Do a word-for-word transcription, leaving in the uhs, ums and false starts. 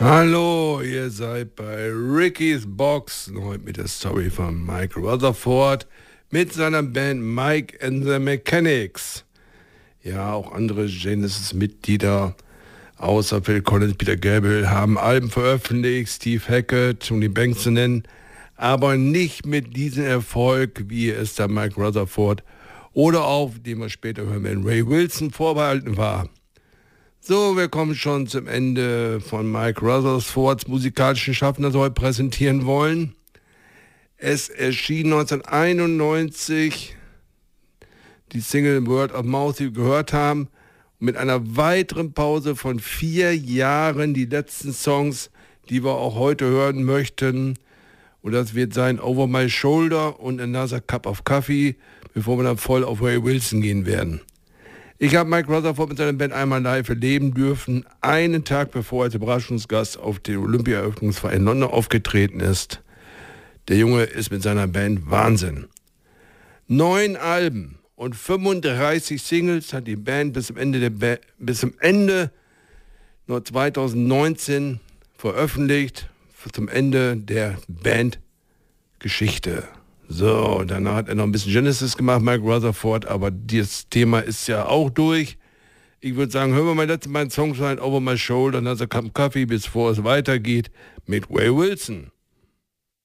Hallo, ihr seid bei Ricky's Box, heute mit der Story von Mike Rutherford mit seiner Band Mike and the Mechanics. Ja, auch andere Genesis-Mitglieder außer Phil Collins, Peter Gabriel haben Alben veröffentlicht, Steve Hackett, um die Banks zu nennen, aber nicht mit diesem Erfolg, wie es der Mike Rutherford oder auch, den wir später hören werden, Ray Wilson vorbehalten war. So, wir kommen schon zum Ende von Mike Rutherfords musikalischen Schaffen, das wir heute präsentieren wollen. Es erschien neunzehnhunderteinundneunzig die Single Word of Mouth, die wir gehört haben, und mit einer weiteren Pause von vier Jahren die letzten Songs, die wir auch heute hören möchten. Und das wird sein Over My Shoulder und Another Cup of Coffee, bevor wir dann voll auf Ray Wilson gehen werden. Ich habe Mike Rutherford mit seiner Band einmal live erleben dürfen, einen Tag bevor er als Überraschungsgast auf der Olympia-Eröffnungsfeier in London aufgetreten ist. Der Junge ist mit seiner Band Wahnsinn. Neun Alben und fünfunddreißig Singles hat die Band bis zum Ende, der ba- bis zum Ende nur zweitausendneunzehn veröffentlicht, zum Ende der Bandgeschichte. So, danach hat er noch ein bisschen Genesis gemacht, Mike Rutherford, aber das Thema ist ja auch durch. Ich würde sagen, hören wir mal letzten beiden Songs rein, Over My Shoulder, Another Cup of Coffee, bevor es weitergeht mit Ray Wilson.